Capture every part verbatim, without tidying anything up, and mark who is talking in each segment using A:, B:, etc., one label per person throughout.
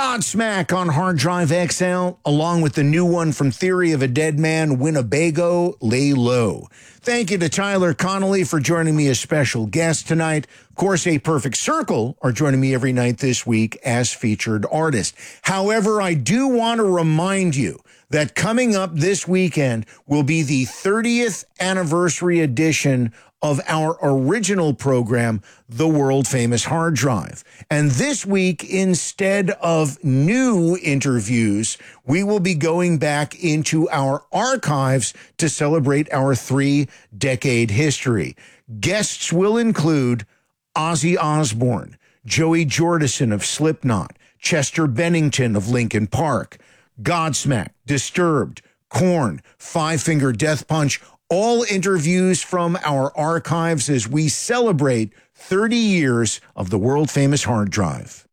A: Godsmack on Hard Drive X L, along with the new one from Theory of a Dead Man, Winnebago, Lay Low. Thank you to Tyler Connolly for joining me as special guest tonight. Of course, A Perfect Circle are joining me every night this week as featured artists. However, I do want to remind you that coming up this weekend will be the thirtieth anniversary edition of our original program, The World Famous Hard Drive. And this week, instead of new interviews, we will be going back into our archives to celebrate our three-decade history. Guests will include Ozzy Osbourne, Joey Jordison of Slipknot, Chester Bennington of Linkin Park, Godsmack, Disturbed, Korn, Five Finger Death Punch, all interviews from our archives as we celebrate thirty years of the world-famous hard drive.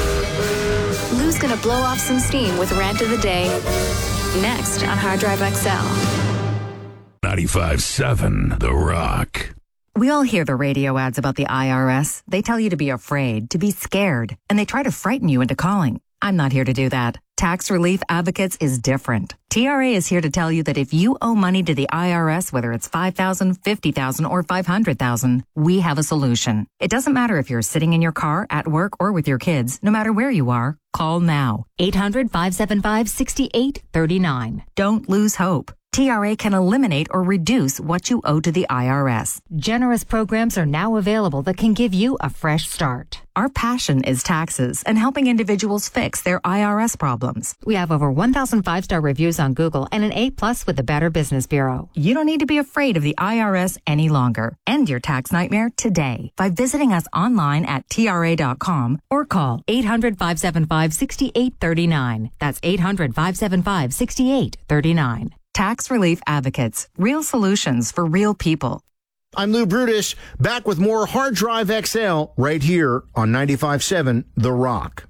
B: Lou's going to blow off some steam with Rant of the Day next on Hard Drive X L.
C: ninety-five point seven The Rock.
D: We all hear the radio ads about the I R S. They tell you to be afraid, to be scared, and they try to frighten you into calling. I'm not here to do that. Tax Relief Advocates is different. T R A is here to tell you that if you owe money to the I R S, whether it's five thousand dollars, fifty thousand dollars, or five hundred thousand dollars, we have a solution. It doesn't matter if you're sitting in your car, at work, or with your kids. No matter where you are, call now. eight hundred, five seven five, six eight three nine. Don't lose hope. T R A can eliminate or reduce what you owe to the I R S. Generous programs are now available that can give you a fresh start. Our passion is taxes and helping individuals fix their I R S problems. We have over one thousand five-star reviews on Google and an A plus with the Better Business Bureau. You don't need to be afraid of the I R S any longer. End your tax nightmare today by visiting us online at T R A dot com or call eight hundred, five seven five, six eight three nine. That's eight hundred, five seven five, six eight three nine. Tax Relief Advocates. Real solutions for real people.
A: I'm Lou Brutus, back with more Hard Drive X L right here on ninety-five point seven The Rock.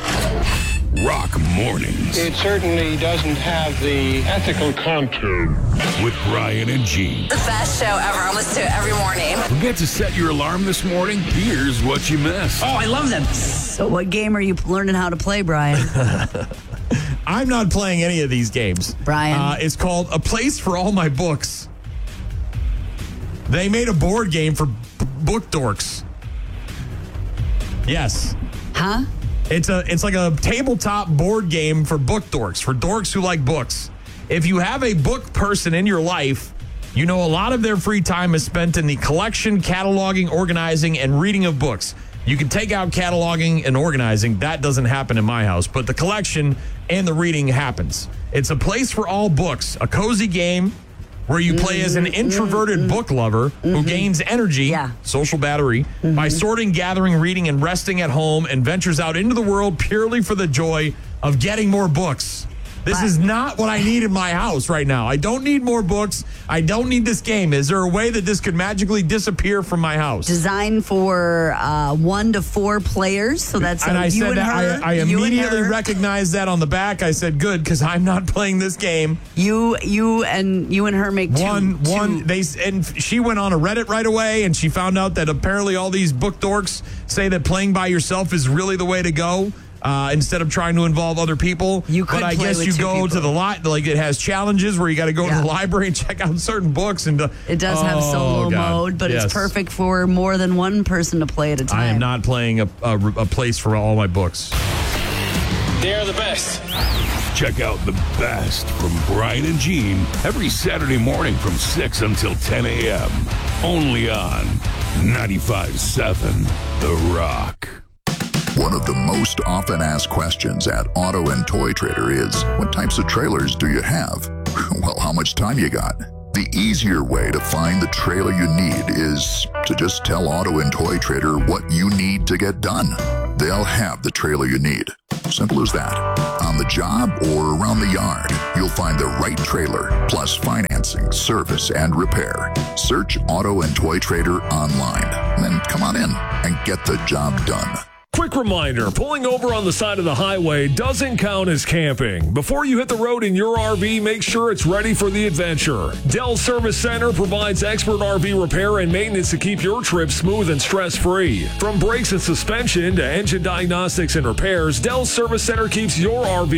C: Rock Mornings.
E: It certainly doesn't have the ethical contour.
C: With Brian and Gene.
F: The best show ever. I listen to it every morning.
C: Forget to set your alarm this morning? Here's what you missed.
G: Oh, I love them.
H: So what game are you learning how to play, Brian?
G: I'm not playing any of these games.
H: Brian?
G: Uh, it's called A Place for All My Books. They made a board game for b- book dorks. Yes.
H: Huh?
G: It's a it's like a tabletop board game for book dorks, for dorks who like books. If you have a book person in your life, you know a lot of their free time is spent in the collection, cataloging, organizing, and reading of books. You can take out cataloging and organizing. That doesn't happen in my house. But the collection and the reading happens. It's a place for all books, a cozy game where you play as an introverted mm-hmm. book lover mm-hmm. who gains energy,
H: yeah.
G: social battery, mm-hmm. by sorting, gathering, reading, and resting at home and ventures out into the world purely for the joy of getting more books. This is not what I need in my house right now. I don't need more books. I don't need this game. Is there a way that this could magically disappear from my house?
H: Designed for uh, one to four players, so that's
G: and
H: uh,
G: I
H: you
G: said
H: and
G: that
H: her.
G: I, I
H: you
G: immediately
H: and her.
G: recognized that on the back. I said, "Good," because I'm not playing this game.
H: You, you, and you and her make two,
G: one,
H: two.
G: one. They and she went on a Reddit right away, and she found out that apparently all these book dorks say that playing by yourself is really the way to go. Uh, instead of trying to involve other people.
H: You could
G: but I
H: play
G: guess
H: with
G: you
H: two
G: go
H: people.
G: to the lot, like it has challenges where you got to go
H: Yeah.
G: to the library and check out certain books. And uh,
H: It does have
G: oh,
H: solo
G: God.
H: mode, but
G: Yes.
H: it's perfect for more than one person to play at a time.
G: I am not playing a, a, a place for all my books.
E: They're the best.
C: Check out the best from Brian and Gene every Saturday morning from six until ten a.m. Only on ninety-five point seven The Rock.
I: One of the most often asked questions at Auto and Toy Trader is, what types of trailers do you have? Well, how much time you got? The easier way to find the trailer you need is to just tell Auto and Toy Trader what you need to get done. They'll have the trailer you need. Simple as that. On the job or around the yard, you'll find the right trailer, plus financing, service, and repair. Search Auto and Toy Trader online, then come on in and get the job done.
J: Quick reminder, pulling over on the side of the highway doesn't count as camping. Before you hit the road in your R V, make sure it's ready for the adventure. Dell Service Center provides expert R V repair and maintenance to keep your trip smooth and stress-free. From brakes and suspension to engine diagnostics and repairs, Dell Service Center keeps your R V